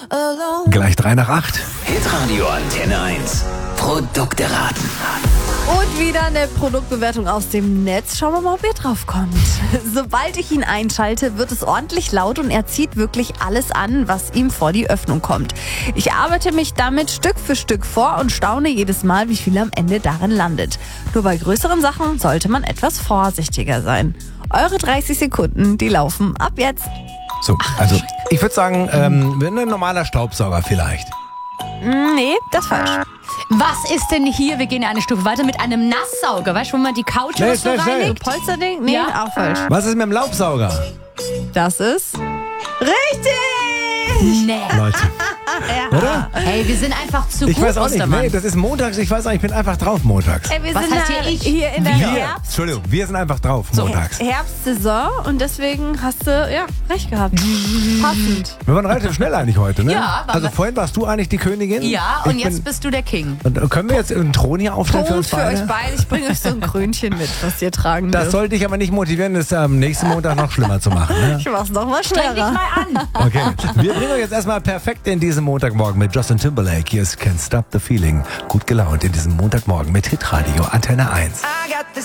Gleich 7:03. Hitradio Antenne 1. Produkte raten. Und wieder eine Produktbewertung aus dem Netz. Schauen wir mal, ob ihr drauf kommt. Sobald ich ihn einschalte, wird es ordentlich laut und er zieht wirklich alles an, was ihm vor die Öffnung kommt. Ich arbeite mich damit Stück für Stück vor und staune jedes Mal, wie viel am Ende darin landet. Nur bei größeren Sachen sollte man etwas vorsichtiger sein. Eure 30 Sekunden, die laufen ab jetzt. So, also ich würde sagen, ein normaler Staubsauger vielleicht. Nee, das ist falsch. Was ist denn hier? Wir gehen eine Stufe weiter mit einem Nasssauger. Weißt du, wo man die Couch Schnell, so schnell, schnell. reinigt? Polsterding? Nee, Ja. auch falsch. Was ist mit dem Laubsauger? Das ist richtig! Nee. Leute, oder? Hey, wir sind einfach zu Ich gut, weiß auch nicht, Ostermann. nee, das ist montags, ich weiß auch, ich bin einfach drauf montags. Ey, wir Was sind heißt halt hier ich? hier in der Entschuldigung, wir sind einfach drauf montags. Herbstsaison und deswegen hast du recht gehabt. Passend. Wir waren relativ schnell eigentlich heute, ne? Ja, waren also wir. vorhin warst du eigentlich die Königin. Ja, und Ich jetzt bin, bist du der King. und können wir jetzt einen Thron hier aufstellen für Punkt uns für beide? euch beide. Ich bringe euch so ein Krönchen mit, was ihr tragen Das dürft. sollte dich aber nicht motivieren, das am nächsten Montag noch schlimmer zu machen. Ne? Ich mach's noch mal Streng dich schwerer. mal an. Okay, wir bringen euch jetzt erstmal perfekt in diesen Montagmorgen mit Justin Timberlake. Hier ist Can't Stop the Feeling. Gut gelaunt in diesem Montagmorgen mit Hitradio Antenne 1.